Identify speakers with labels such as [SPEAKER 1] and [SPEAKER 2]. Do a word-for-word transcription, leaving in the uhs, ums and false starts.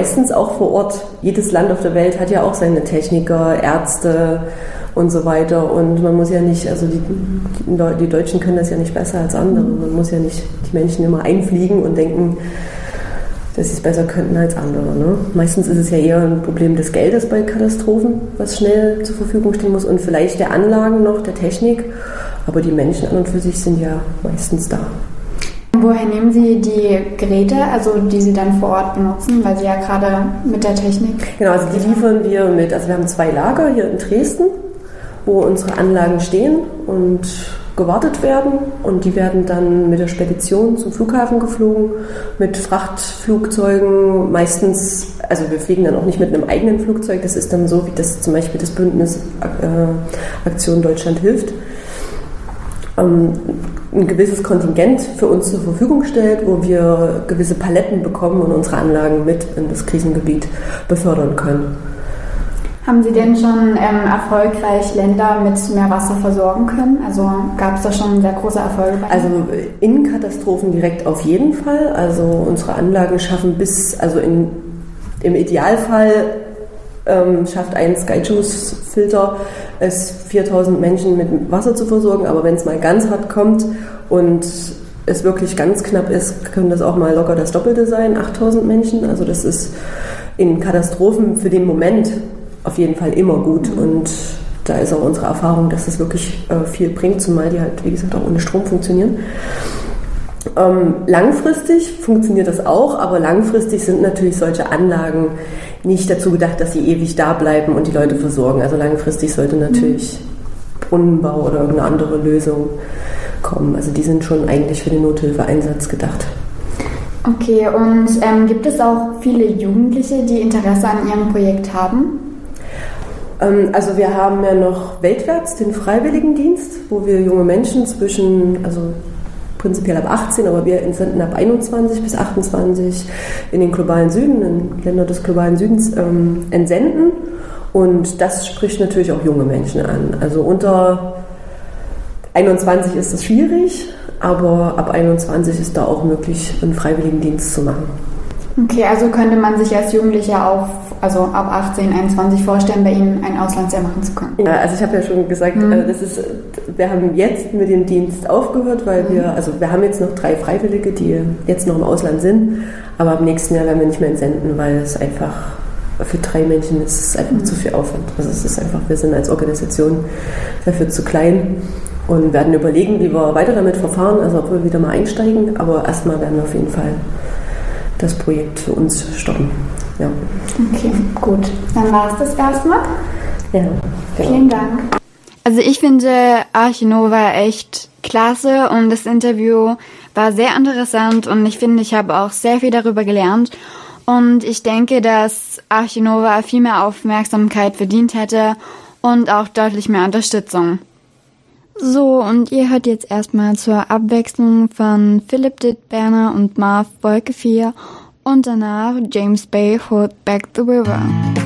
[SPEAKER 1] meistens auch vor Ort. Jedes Land auf der Welt hat ja auch seine Techniker, Ärzte und so weiter. Und man muss ja nicht, also die, die Deutschen können das ja nicht besser als andere. Man muss ja nicht die Menschen immer einfliegen und denken, dass sie es besser könnten als andere. Ne? Meistens ist es ja eher ein Problem des Geldes bei Katastrophen, was schnell zur Verfügung stehen muss und vielleicht der Anlagen noch, der Technik. Aber die Menschen an und für sich sind ja meistens da.
[SPEAKER 2] Woher nehmen Sie die Geräte, also die Sie dann vor Ort benutzen, weil Sie ja gerade mit der Technik...
[SPEAKER 1] Genau, also die liefern wir mit, also wir haben zwei Lager hier in Dresden, wo unsere Anlagen stehen und gewartet werden und die werden dann mit der Spedition zum Flughafen geflogen, mit Frachtflugzeugen, meistens, also wir fliegen dann auch nicht mit einem eigenen Flugzeug, das ist dann so, wie das zum Beispiel das Bündnis äh, Aktion Deutschland hilft, ähm, ein gewisses Kontingent für uns zur Verfügung stellt, wo wir gewisse Paletten bekommen und unsere Anlagen mit in das Krisengebiet befördern können.
[SPEAKER 2] Haben Sie denn schon ähm, erfolgreich Länder mit mehr Wasser versorgen können? Also gab es da schon sehr große Erfolge bei Ihnen?
[SPEAKER 1] Also in Katastrophen direkt auf jeden Fall. Also unsere Anlagen schaffen bis, also in, im Idealfall ähm, schafft ein Skyjuice-Filter es viertausend Menschen mit Wasser zu versorgen. Aber wenn es mal ganz hart kommt und es wirklich ganz knapp ist, können das auch mal locker das Doppelte sein, achttausend Menschen. Also das ist in Katastrophen für den Moment auf jeden Fall immer gut und da ist auch unsere Erfahrung, dass das wirklich äh, viel bringt, zumal die halt, wie gesagt, auch ohne Strom funktionieren. Ähm, langfristig funktioniert das auch, aber langfristig sind natürlich solche Anlagen nicht dazu gedacht, dass sie ewig da bleiben und die Leute versorgen. Also langfristig sollte natürlich Brunnenbau oder irgendeine andere Lösung kommen. Also die sind schon eigentlich für den Nothilfeeinsatz gedacht.
[SPEAKER 2] Okay, und ähm, gibt es auch viele Jugendliche, die Interesse an Ihrem Projekt haben?
[SPEAKER 1] Also wir haben ja noch weltwärts den Freiwilligendienst, wo wir junge Menschen zwischen, also prinzipiell ab achtzehn, aber wir entsenden ab einundzwanzig bis achtundzwanzig in den globalen Süden, in Länder des globalen Südens ähm, entsenden. Und das spricht natürlich auch junge Menschen an. Also unter einundzwanzig ist es schwierig, aber ab einundzwanzig ist da auch möglich, einen Freiwilligendienst zu machen.
[SPEAKER 2] Okay, also könnte man sich als Jugendlicher auch, also ab achtzehn, einundzwanzig vorstellen, bei Ihnen ein Auslandsjahr machen zu können?
[SPEAKER 1] Ja, also ich habe ja schon gesagt, mhm. das ist, wir haben jetzt mit dem Dienst aufgehört, weil mhm. wir, also wir haben jetzt noch drei Freiwillige, die jetzt noch im Ausland sind, aber ab nächsten Jahr werden wir nicht mehr entsenden, weil es einfach für drei Menschen ist es einfach mhm. zu viel Aufwand. Also es ist einfach, wir sind als Organisation dafür zu klein und werden überlegen, wie wir weiter damit verfahren, also ob wir wieder mal einsteigen, aber erstmal werden wir auf jeden Fall das Projekt für uns stoppen. Ja.
[SPEAKER 2] Okay, gut. Dann war es das erstmal.
[SPEAKER 1] Ja.
[SPEAKER 2] Vielen Dank. Also ich finde Arche Nova echt klasse und das Interview war sehr interessant und ich finde, ich habe auch sehr viel darüber gelernt und ich denke, dass Arche Nova viel mehr Aufmerksamkeit verdient hätte und auch deutlich mehr Unterstützung. So, und ihr hört jetzt erstmal zur Abwechslung von Philipp Dittberner und Marv Wolke vier und danach James Bay Hold Back the River.